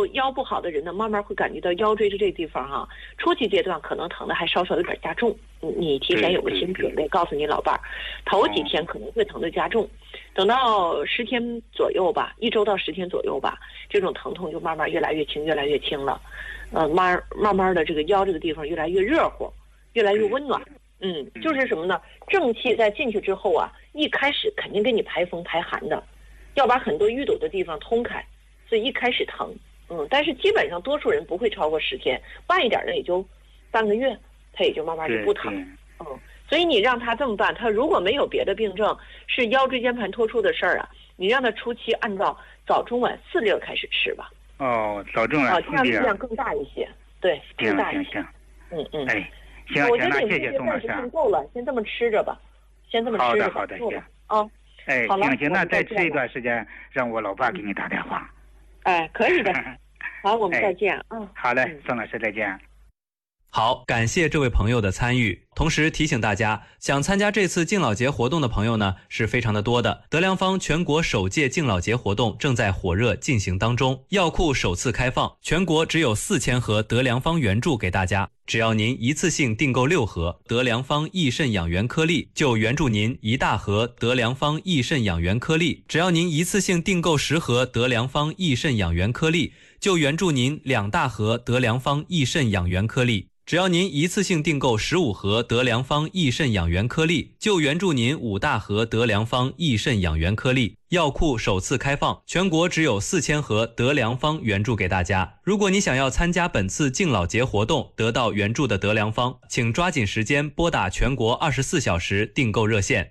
腰不好的人呢，慢慢会感觉到腰椎的这个地方哈，初期阶段可能疼的还稍稍有点加重。你提前有个心理准备，告诉你老伴儿，头几天可能会疼的加重，等到10天左右吧，1周到10天左右吧，这种疼痛就慢慢越来越轻，越来越轻了。慢慢的这个腰这个地方越来越热乎，越来越温暖。就是什么呢？正气在进去之后啊，一开始肯定给你排风排寒的，要把很多淤堵的地方通开，所以一开始疼。但是基本上多数人不会超过10天，慢一点的也就半个月。他也就慢慢就不疼。所以你让他这么办，他如果没有别的病症，是腰椎间盘突出的事儿啊，你让他初期按照早中晚4粒开始吃吧。 早中晚4粒， 这样剂量更大一些。对，更大一些。 哎，行， 我觉得谢谢宋老师。 够了，先这么吃着吧，先这么吃着吧。 好的，行。 好了， 行，那再吃一段时间，让我老爸给你打电话。 可以的。好，我们再见。 好嘞，宋老师再见。 好，感谢这位朋友的参与。同时提醒大家，想参加这次敬老节活动的朋友呢，是非常的多的。德良坊全国首届敬老节活动正在火热进行当中，药库首次开放，全国只有4000盒德良坊原著给大家。只要您一次性订购6盒德良坊益肾养元颗粒，就援助您1大盒德良坊益肾养元颗粒；只要您一次性订购10盒德良坊益肾养元颗粒，就援助您2大盒德良坊益肾养元颗粒。只要您一次性订购15盒德良坊益肾养元颗粒，就援助您5大盒德良坊益肾养元颗粒。药库首次开放，全国只有4000盒德良坊援助给大家。如果你想要参加本次敬老节活动，得到援助的德良坊，请抓紧时间拨打全国24小时订购热线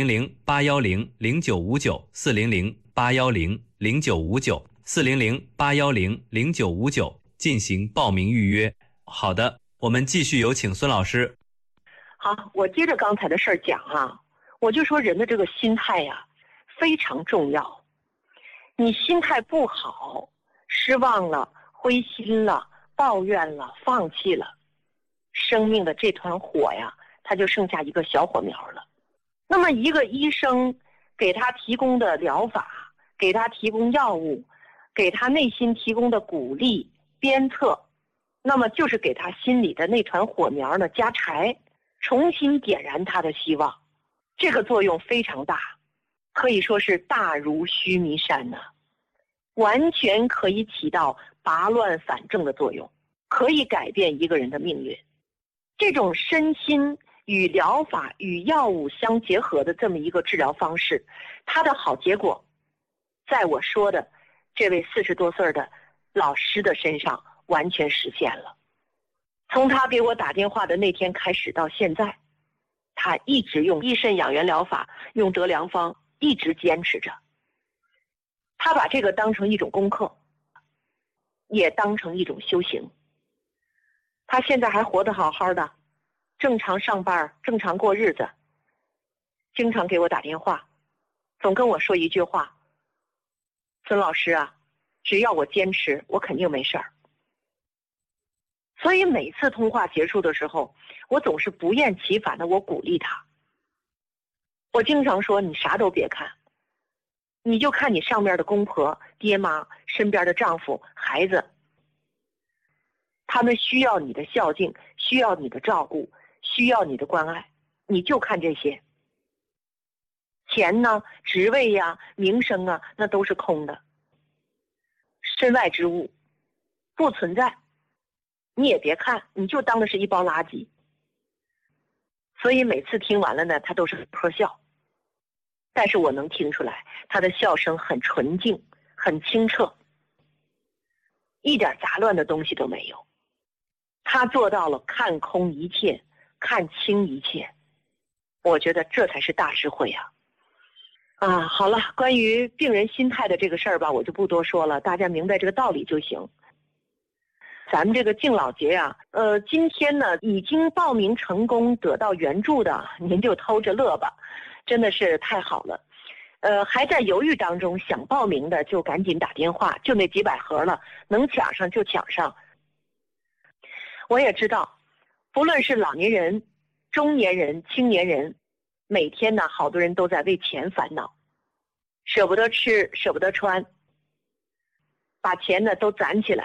400-810-0959，400-810-0959，400-810-0959进行报名预约。好的，我们继续有请孙老师。 好，我接着刚才的事儿讲啊，我就说人的这个心态呀，非常重要。你心态不好，失望了，灰心了，抱怨了，放弃了，生命的这团火呀，它就剩下一个小火苗了。那么一个医生给他提供的疗法，给他提供药物，给他内心提供的鼓励鞭策，那么就是给他心里的那团火苗呢加柴，重新点燃他的希望。这个作用非常大，可以说是大如须弥山呢，完全可以起到拔乱反正的作用，可以改变一个人的命运。这种身心与疗法与药物相结合的这么一个治疗方式，它的好结果在我说的这位40多岁的老师的身上完全实现了。从他给我打电话的那天开始到现在，他一直用益肾养元疗法，用德良方，一直坚持着。他把这个当成一种功课，也当成一种修行。他现在还活得好好的，正常上班，正常过日子，经常给我打电话，总跟我说一句话：孙老师啊，只要我坚持，我肯定没事儿。所以每次通话结束的时候，我总是不厌其烦的我鼓励他。我经常说，你啥都别看，你就看你上面的公婆、爹妈、身边的丈夫、孩子，他们需要你的孝敬，需要你的照顾，需要你的关爱，你就看这些。钱呢，职位呀，名声啊，那都是空的，身外之物不存在，你也别看，你就当的是一包垃圾。所以每次听完了呢，他都是呵笑，但是我能听出来他的笑声很纯净，很清澈，一点杂乱的东西都没有。他做到了看空一切，看清一切，我觉得这才是大智慧啊。好了，关于病人心态的这个事儿吧，我就不多说了，大家明白这个道理就行。咱们这个敬老节呀，今天呢已经报名成功得到援助的，您就偷着乐吧，真的是太好了。还在犹豫当中想报名的就赶紧打电话，就那几百盒了，能抢上就抢上。我也知道，不论是老年人、中年人、青年人，每天呢好多人都在为钱烦恼，舍不得吃，舍不得穿，把钱呢都攒起来。